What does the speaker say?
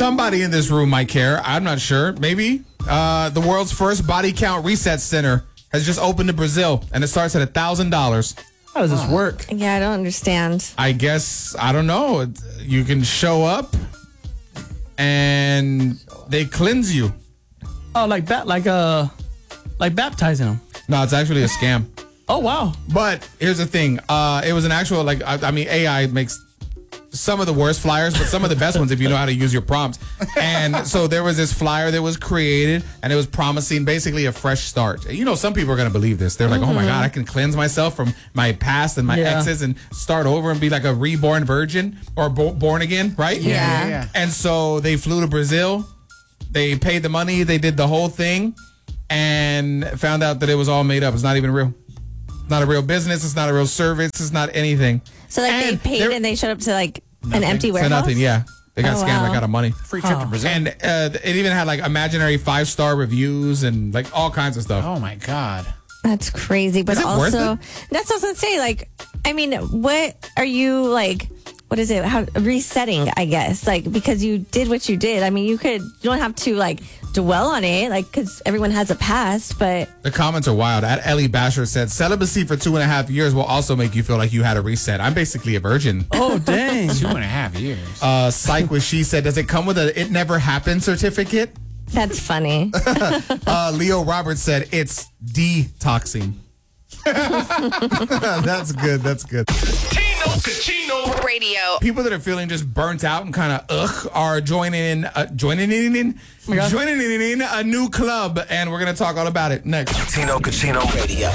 Somebody in this room might care. I'm not sure. Maybe. The world's first body count reset center has just opened in Brazil, and it starts at $1,000. How does this work? Yeah, I don't understand. I guess, I don't know. You can show up, and they cleanse you. Oh, like baptizing them. No, it's actually a scam. Oh, wow. But here's the thing. It was an actual, AI makes some of the worst flyers, but some of the best ones if you know how to use your prompts. And so there was this flyer that was created, and it was promising basically a fresh start. You know, some people are going to believe this. They're like, oh my God, I can cleanse myself from my past and my exes and start over and be like a reborn virgin or born again, right? Yeah. And so they flew to Brazil. They paid the money. They did the whole thing and found out that it was all made up. It's not even real. It's not a real business. It's not a real service. It's not anything. So like they paid and they showed up to like an empty warehouse? So nothing, yeah. They got scammed like out of money. Free trip to Brazil. And it even had like imaginary 5-star reviews and like all kinds of stuff. Oh my God. That's crazy. But Is it worth also, it? that's what I was going to say. Like, I mean, what are you like, what is it? How resetting, I guess, like, because you did what you did. I mean, you don't have to like dwell on it, like, because everyone has a past, but. The comments are wild. At Ellie Basher said, celibacy for 2.5 years will also make you feel like you had a reset. I'm basically a virgin. Oh, dang. 2.5 years. Psych was she said, does it come with a it never happened certificate? That's funny. Leo Roberts said, it's detoxing. That's good. That's good. Kachino Radio. People that are feeling just burnt out and kind of are joining in a new club, and we're gonna talk all about it next. Kachino Radio.